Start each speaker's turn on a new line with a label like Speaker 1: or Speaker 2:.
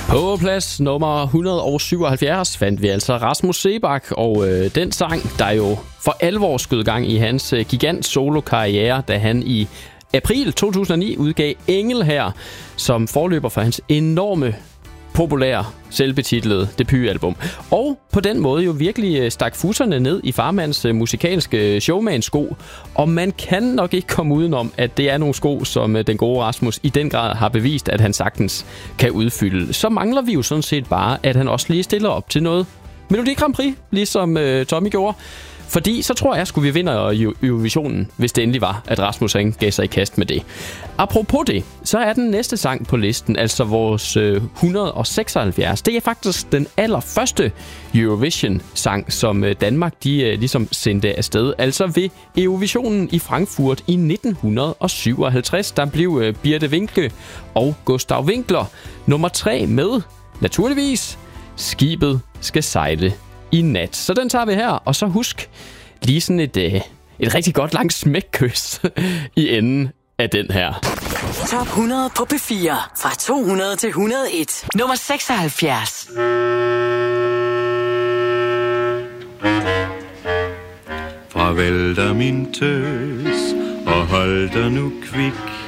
Speaker 1: På plads nummer 177 fandt vi altså Rasmus Seebach, og den sang, der jo for alvor skød gang i hans gigant solo-karriere, da han i april 2009 udgav Engel her, som forløber for hans enorme populære, selvbetitlede debutalbum. Og på den måde jo virkelig stak fusserne ned i farmands musikalske showman-sko. Og man kan nok ikke komme udenom, at det er nogle sko, som den gode Rasmus i den grad har bevist, at han sagtens kan udfylde. Så mangler vi jo sådan set bare, at han også lige stiller op til noget Melodi Grand Prix, ligesom Tommy gjorde. Fordi så tror jeg, skulle vi vinder Eurovisionen, hvis det endelig var, at Rasmus han gav sig i kast med det. Apropos det, så er den næste sang på listen, altså vores 176. Det er faktisk den allerførste Eurovision-sang, som Danmark de ligesom sendte afsted. Altså ved Eurovisionen i Frankfurt i 1957, der blev Birte Winke og Gustav Winckler nummer 3 med, naturligvis, Skibet skal sejle i nat. Så den tager vi her, og så husk lige sådan et rigtig godt langt smækkys i enden af den her.
Speaker 2: Top 100 på P4 fra 200 til 101. Nummer 76.
Speaker 3: Farvel da min tøs, og hold dig nu kvik.